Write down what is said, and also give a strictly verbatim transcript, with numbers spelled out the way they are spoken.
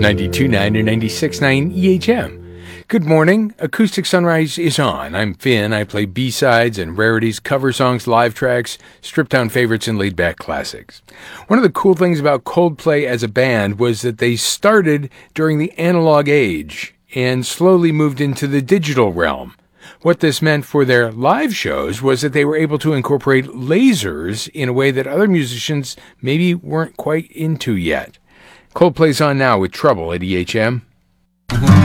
ninety-two point nine or ninety-six point nine E H M. Good morning. Acoustic Sunrise is on. I'm Finn. I play B-sides and rarities, cover songs, live tracks, stripped-down favorites, and laid-back classics. One of the cool things about Coldplay as a band was that they started during the analog age and slowly moved into the digital realm. What this meant for their live shows was that they were able to incorporate lasers in a way that other musicians maybe weren't quite into yet. Coldplay's on now with Trouble at E H M.